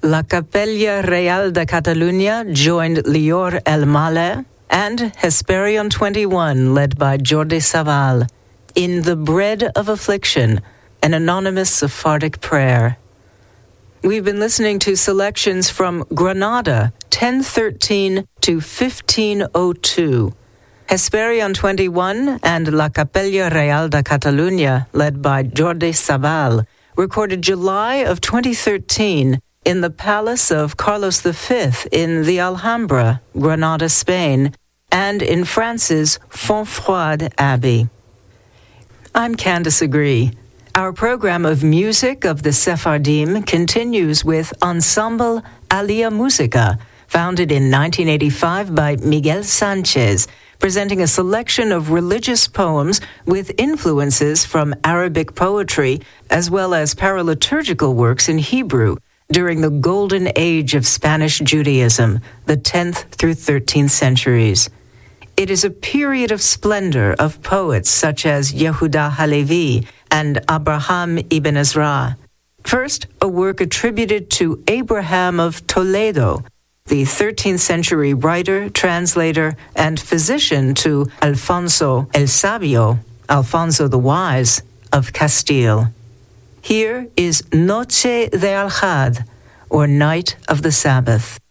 La Capella Real de Catalunya joined Lior El Male and Hesperion 21, led by Jordi Savall, in The Bread of Affliction, an anonymous Sephardic prayer. We've been listening to selections from Granada, 1013 to 1502, Hesperion 21 and La Capella Real de Catalunya, led by Jordi Savall, recorded July of 2013 in the palace of Carlos V in the Alhambra, Granada, Spain, and in France's Fontfroide Abbey. I'm Candice Agree. Our program of music of the Sephardim continues with Ensemble Alia Musica, founded in 1985 by Miguel Sanchez, presenting a selection of religious poems with influences from Arabic poetry as well as paraliturgical works in Hebrew during the golden age of Spanish Judaism, the 10th through 13th centuries. It is a period of splendor of poets such as Yehuda Halevi and Abraham ibn Ezra. First, a work attributed to Abraham of Toledo, the 13th century writer, translator, and physician to Alfonso el Sabio, Alfonso the Wise, of Castile. Here is Noche de Al-Had, or Night of the Sabbath.